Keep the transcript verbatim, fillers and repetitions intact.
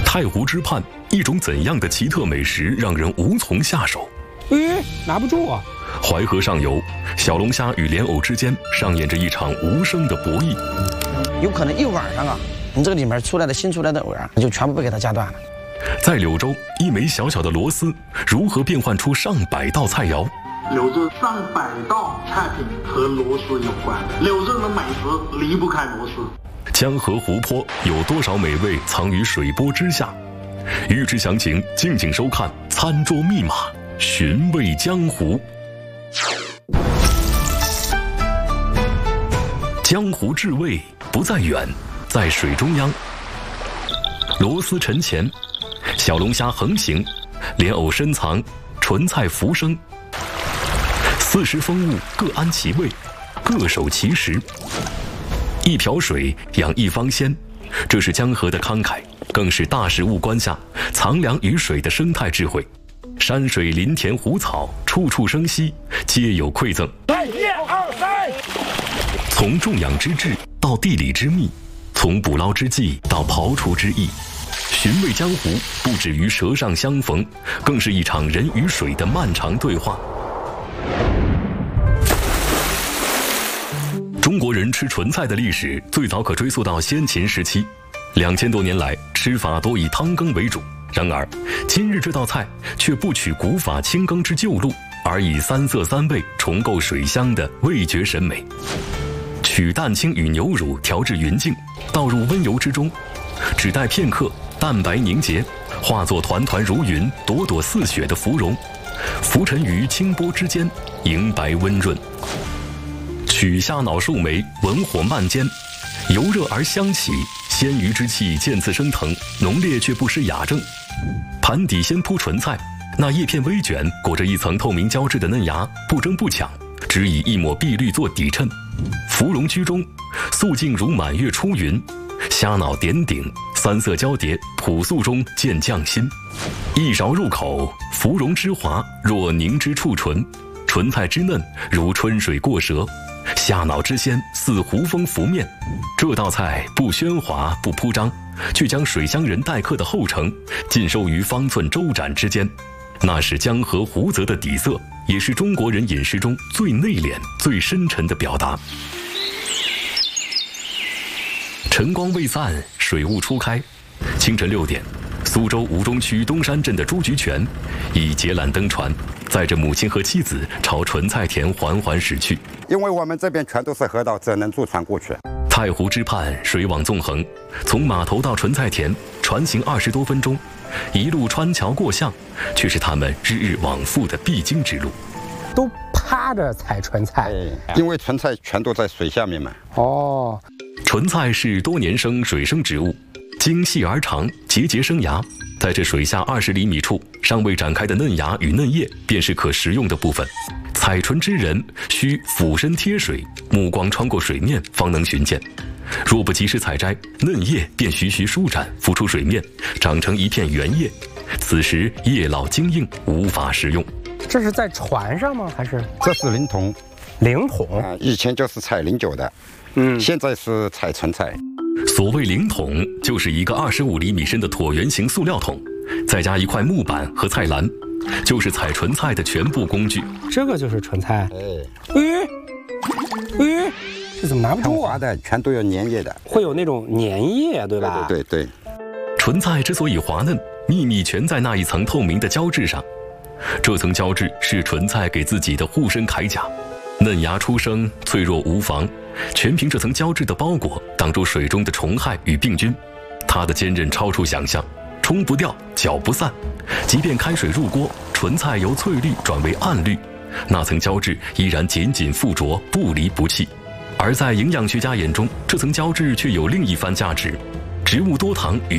太湖之畔，一种怎样的奇特美食让人无从下手？ 哎，拿不住啊！ 淮河上游，小龙虾与莲藕之间上演着一场无声的博弈。 有可能一晚上啊，你这个里面出来的新出来的藕啊，就全部被给它夹断了。 在柳州，一枚小小的螺丝如何变换出上百道菜肴？ 柳州上百道菜品和螺丝有关，柳州的美食离不开螺丝。 江河湖泊有多少美味藏于水波之下？欲知详情，敬请收看《餐桌密码》，寻味江湖。江湖至味不在远，在水中央。螺丝沉潜，小龙虾横行，莲藕深藏，纯菜浮生。四时风物各安其位，各守其时。一瓢水养一方鲜，这是江河的慷慨，更是大事物观下藏粮于水的生态智慧。山水林田湖草，处处生息，皆有馈赠。 一二三， 从种养之志到地理之秘，从捕捞之技到刨除之艺，寻味江湖不止于舌上相逢，更是一场人与水的漫长对话。中国人吃纯菜的历史最早可追溯到先秦时期，两千多年来吃法多以汤羹为主。然而，今日这道菜却不取古法清羹之旧路，而以三色三味重构水乡的味觉审美。取蛋清与牛乳调至匀净，倒入温油之中，只待片刻，蛋白凝结，化作团团如云、朵朵似雪的芙蓉，浮沉于清波之间，莹白温润。取虾脑数枚，文火慢煎，油热而香起，鲜鱼之气渐次升腾，浓烈却不失雅正。盘底先铺纯菜，那叶片微卷，裹着一层透明胶质的嫩芽，不争不抢，只以一抹碧绿做底衬。芙蓉居中，素净如满月出云，虾脑点顶，三色交叠，朴素中见匠心。一勺入口，芙蓉之滑若凝脂触唇，纯菜之嫩如春水过舌，虾脑之鲜似胡风拂面。这道菜不喧哗不铺张，却将水乡人待客的后程尽收于方寸周展之间。那是江河湖泽的底色，也是中国人饮食中最内敛最深沉的表达。晨光未散，水雾初开。清晨六点，苏州吴中区东山镇的朱菊泉以结缆登船，载着母亲和妻子朝纯菜田缓缓驶去。 因为我们这边全都是河道，只能坐船过去。 太湖之畔，水网纵横，从码头到纯菜田，船行二十多分钟，一路穿桥过巷，却是他们日日往复的必经之路。 都趴着采纯菜， 因为纯菜全都在水下面嘛。 哦， 纯菜是多年生水生植物，茎细而长，节节生芽。在这水下二十厘米处，尚未展开的嫩芽与嫩叶，便是可食用的部分。采纯之人需俯身贴水，目光穿过水面方能寻见。若不及时采摘，嫩叶便徐徐舒展，浮出水面，长成一片圆叶。此时叶老茎硬，无法食用。 这是在船上吗？还是这是灵桶？ 灵桶啊，以前就是采零酒的， 嗯， 现在是采纯菜。 所谓灵桶，就是一个二十五厘米深的椭圆形塑料桶，再加一块木板和菜篮，就是采纯菜的全部工具。 这个就是纯菜。 哎， 哎，哎，这怎么拿不住啊？ 滑的全都有粘液的， 会有那种粘液，对吧？ 对对对。 纯菜之所以滑嫩，秘密全在那一层透明的胶质上。这层胶质是纯菜给自己的护身铠甲，嫩芽出生，脆弱无妨，全凭这层胶质的包裹，挡住水中的虫害与病菌。它的坚韧超出想象，冲不掉，搅不散。即便开水入锅，纯菜由翠绿转为暗绿，那层胶质依然紧紧附着，不离不弃。而在营养学家眼中，这层胶质却有另一番价值。植物多糖与